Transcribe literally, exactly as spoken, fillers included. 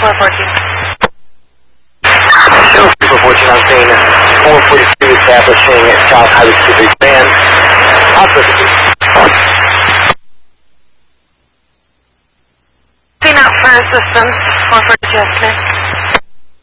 four fourteen. Still four fourteen, I'm seeing four forty-two establishing at South Highway two three band. Output. Clean out for systems, four forty-two estimate.